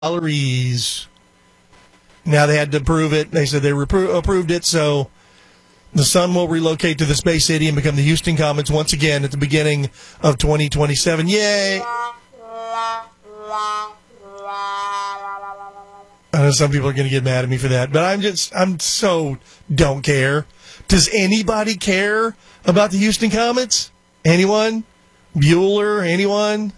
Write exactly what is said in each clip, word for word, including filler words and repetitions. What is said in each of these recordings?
salaries. Now they had to prove it. They said they repro- approved it, so the Sun will relocate to the Space City and become the Houston Comets once again at the beginning of twenty twenty-seven. Yay! I know some people are going to get mad at me for that, but I'm just, I'm so don't care. Does anybody care about the Houston Comets? Anyone? Bueller? Anyone?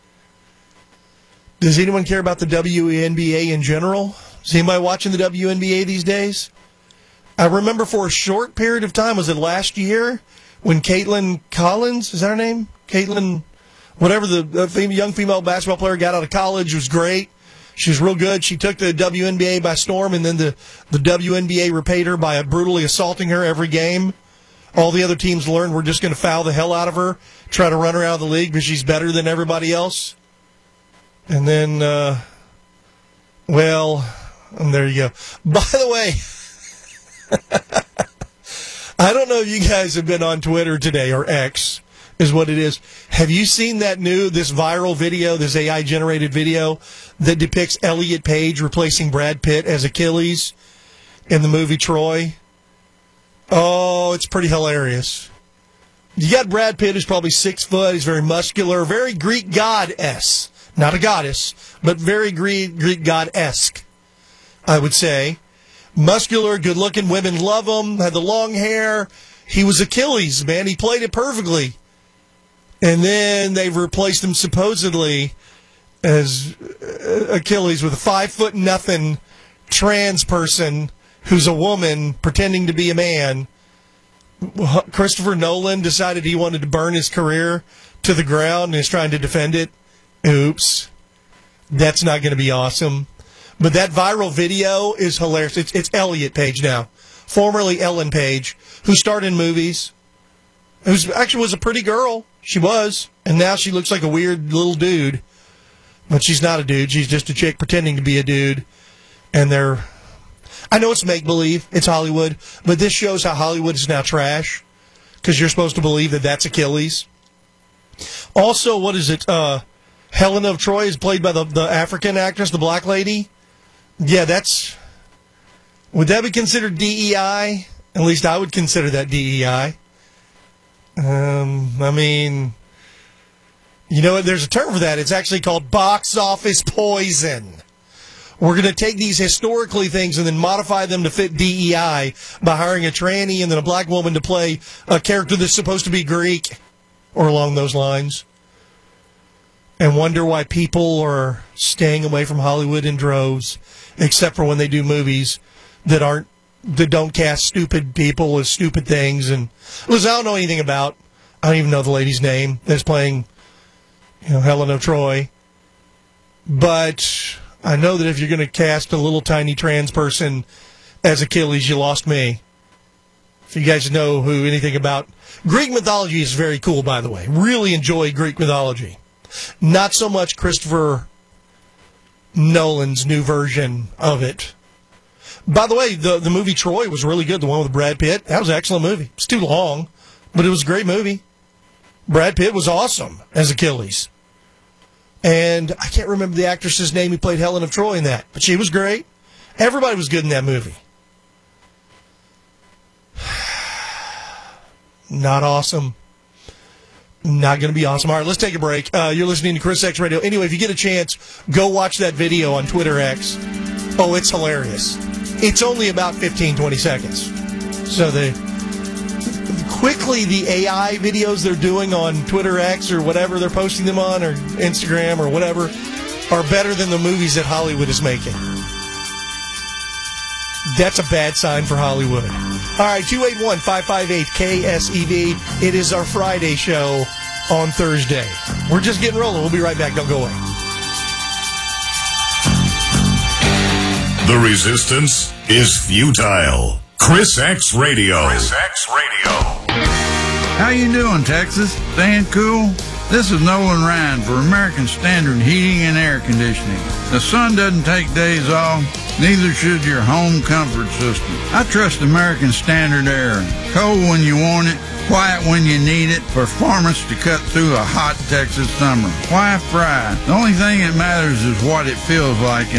Does anyone care about the W N B A in general? Is anybody watching the W N B A these days? I remember for a short period of time, was it last year, when Caitlin Collins, is that her name? Caitlin, whatever, the, the young female basketball player, got out of college, was great. She was real good. She took the W N B A by storm, and then the, the W N B A repaid her by brutally assaulting her every game. All the other teams learned we're just going to foul the hell out of her, try to run her out of the league because she's better than everybody else. And then, uh, well, and there you go. By the way, I don't know if you guys have been on Twitter today, or X is what it is. Have you seen that new, this viral video, this A I-generated video that depicts Elliot Page replacing Brad Pitt as Achilles in the movie Troy? Oh, it's pretty hilarious. You got Brad Pitt, who's probably six foot. He's very muscular, very Greek god-esque. Not a goddess, but very Greek, Greek god-esque, I would say. Muscular, good-looking. Women love him. Had the long hair. He was Achilles, man. He played it perfectly. And then they've replaced him supposedly as Achilles with a five-foot-nothing trans person who's a woman pretending to be a man. Christopher Nolan decided he wanted to burn his career to the ground and is trying to defend it. Oops. That's not going to be awesome. But that viral video is hilarious. It's, it's Elliot Page now, formerly Ellen Page, who starred in movies, who actually was a pretty girl. She was. And now she looks like a weird little dude. But she's not a dude. She's just a chick pretending to be a dude. And they're... I know it's make-believe. It's Hollywood. But this shows how Hollywood is now trash. Because you're supposed to believe that that's Achilles. Also, what is it? Uh, Helen of Troy is played by the, the African actress, the black lady. Yeah, that's... Would that be considered D E I? At least I would consider that D E I. Um, I mean... You know what? There's a term for that. It's actually called box office poison. We're going to take these historically things and then modify them to fit D E I by hiring a tranny and then a black woman to play a character that's supposed to be Greek or along those lines. And wonder why people are staying away from Hollywood in droves, except for when they do movies that aren't, that don't cast stupid people as stupid things. And listen, I don't know anything about, I don't even know the lady's name that's playing, you know, Helen of Troy. But I know that if you're going to cast a little tiny trans person as Achilles, you lost me. If you guys know who anything about Greek mythology is very cool, by the way. Really enjoy Greek mythology. Not so much Christopher Nolan's new version of it. By the way, the, the movie Troy was really good, the one with Brad Pitt. That was an excellent movie. It's too long, but it was a great movie. Brad Pitt was awesome as Achilles. And I can't remember the actress's name who played Helen of Troy in that, but she was great. Everybody was good in that movie. Not awesome. Not going to be awesome. All right, let's take a break. Uh, you're listening to Chris X Radio. Anyway, if you get a chance, go watch that video on Twitter X. Oh, it's hilarious. It's only about fifteen, twenty seconds. So the quickly the A I videos they're doing on Twitter X or whatever they're posting them on, or Instagram or whatever, are better than the movies that Hollywood is making. That's a bad sign for Hollywood. All right, two eight one, five five eight, K S E V. It is our Friday show on Thursday. We're just getting rolling. We'll be right back. Don't go away. The resistance is futile. Chris X Radio. Chris X Radio. How you doing, Texas? Staying cool? This is Nolan Ryan for American Standard Heating and Air Conditioning. The sun doesn't take days off. Neither should your home comfort system. I trust American Standard Air. Cold when you want it, quiet when you need it, performance to cut through a hot Texas summer. Why fry? The only thing that matters is what it feels like